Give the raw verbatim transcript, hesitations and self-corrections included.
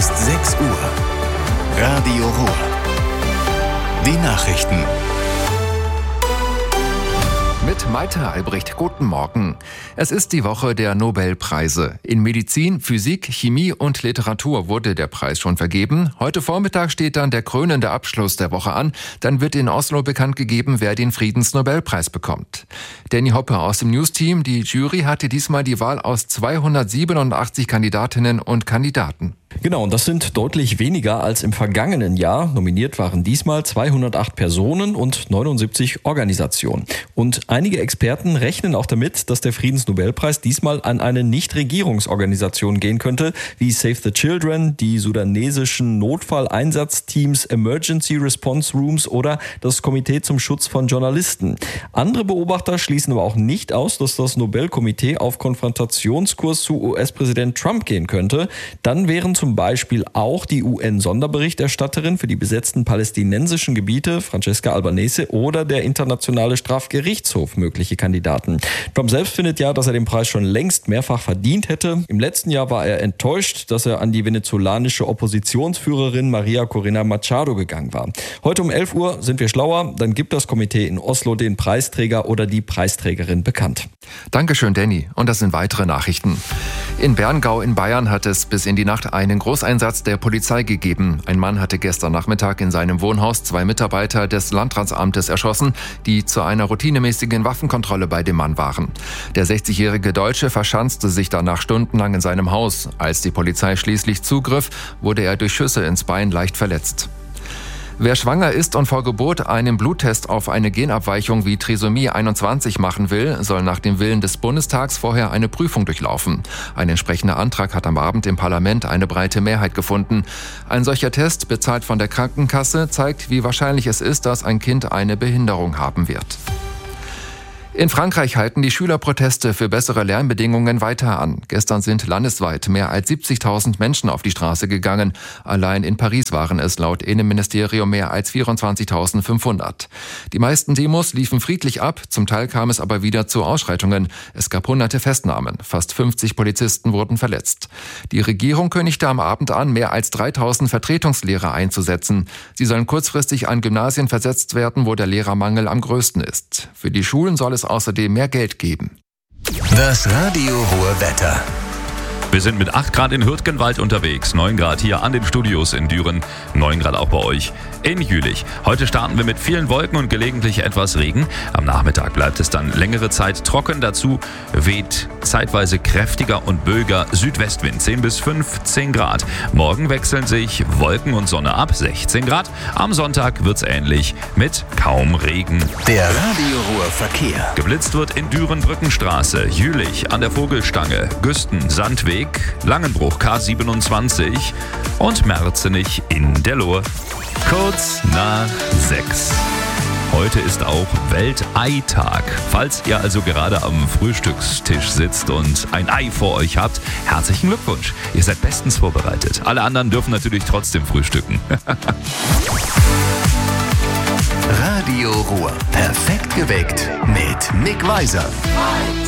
ist sechs Uhr. Radio Ruhr. Die Nachrichten. Mit Maite Albrecht, guten Morgen. Es ist die Woche der Nobelpreise. In Medizin, Physik, Chemie und Literatur wurde der Preis schon vergeben. Heute Vormittag steht dann der krönende Abschluss der Woche an. Dann wird in Oslo bekannt gegeben, wer den Friedensnobelpreis bekommt. Danny Hoppe aus dem News-Team. Die Jury hatte diesmal die Wahl aus zweihundertsiebenundachtzig Kandidatinnen und Kandidaten. Genau, und das sind deutlich weniger als im vergangenen Jahr. Nominiert waren diesmal zweihundertacht Personen und neunundsiebzig Organisationen. Und einige Experten rechnen auch damit, dass der Friedensnobelpreis diesmal an eine Nichtregierungsorganisation gehen könnte, wie Save the Children, die sudanesischen Notfalleinsatzteams, Emergency Response Rooms oder das Komitee zum Schutz von Journalisten. Andere Beobachter schließen aber auch nicht aus, dass das Nobelkomitee auf Konfrontationskurs zu U S-Präsident Trump gehen könnte. Dann wären zum Beispiel auch die U N-Sonderberichterstatterin für die besetzten palästinensischen Gebiete, Francesca Albanese, oder der Internationale Strafgerichtshof mögliche Kandidaten. Trump selbst findet ja, dass er den Preis schon längst mehrfach verdient hätte. Im letzten Jahr war er enttäuscht, dass er an die venezolanische Oppositionsführerin Maria Corina Machado gegangen war. Heute um elf Uhr sind wir schlauer, dann gibt das Komitee in Oslo den Preisträger oder die Preisträgerin bekannt. Dankeschön, Danny. Und das sind weitere Nachrichten. In Berngau in Bayern hat es bis in die Nacht einen Großeinsatz der Polizei gegeben. Ein Mann hatte gestern Nachmittag in seinem Wohnhaus zwei Mitarbeiter des Landratsamtes erschossen, die zu einer routinemäßigen Waffenkontrolle bei dem Mann waren. Der sechzigjährige Deutsche verschanzte sich danach stundenlang in seinem Haus. Als die Polizei schließlich zugriff, wurde er durch Schüsse ins Bein leicht verletzt. Wer schwanger ist und vor Geburt einen Bluttest auf eine Genabweichung wie Trisomie einundzwanzig machen will, soll nach dem Willen des Bundestags vorher eine Prüfung durchlaufen. Ein entsprechender Antrag hat am Abend im Parlament eine breite Mehrheit gefunden. Ein solcher Test, bezahlt von der Krankenkasse, zeigt, wie wahrscheinlich es ist, dass ein Kind eine Behinderung haben wird. In Frankreich halten die Schülerproteste für bessere Lernbedingungen weiter an. Gestern sind landesweit mehr als siebzigtausend Menschen auf die Straße gegangen. Allein in Paris waren es laut Innenministerium mehr als vierundzwanzigtausendfünfhundert. Die meisten Demos liefen friedlich ab, zum Teil kam es aber wieder zu Ausschreitungen. Es gab hunderte Festnahmen, fast fünfzig Polizisten wurden verletzt. Die Regierung kündigte am Abend an, mehr als dreitausend Vertretungslehrer einzusetzen. Sie sollen kurzfristig an Gymnasien versetzt werden, wo der Lehrermangel am größten ist. Für die Schulen soll es außerdem mehr Geld geben. Das Radio Ruhr Wetter. Wir sind mit acht Grad in Hürtgenwald unterwegs, neun Grad hier an den Studios in Düren, neun Grad auch bei euch in Jülich. Heute starten wir mit vielen Wolken und gelegentlich etwas Regen. Am Nachmittag bleibt es dann längere Zeit trocken. Dazu weht zeitweise kräftiger und böiger Südwestwind, zehn bis fünfzehn Grad. Morgen wechseln sich Wolken und Sonne ab, sechzehn Grad. Am Sonntag wird's ähnlich mit kaum Regen. Der Radio Ruhr Verkehr. Geblitzt wird in Düren Brückenstraße, Jülich an der Vogelstange, Güsten, Sandweg, Langenbruch K siebenundzwanzig und Merzenich in der Lohr. Kurz nach sechs. Heute ist auch Welteitag. Falls ihr also gerade am Frühstückstisch sitzt und ein Ei vor euch habt, herzlichen Glückwunsch. Ihr seid bestens vorbereitet. Alle anderen dürfen natürlich trotzdem frühstücken. Radio Ruhr. Perfekt geweckt mit Mick Weiser.